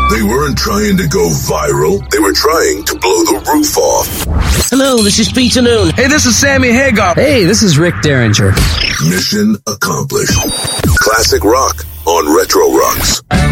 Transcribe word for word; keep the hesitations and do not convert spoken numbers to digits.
They weren't trying to go viral. They were trying to blow the roof off. Hello, this is Peter Noon. Hey, this is Sammy Hagar. Hey, this is Rick Derringer. Mission accomplished. Classic rock on Retro Rocks.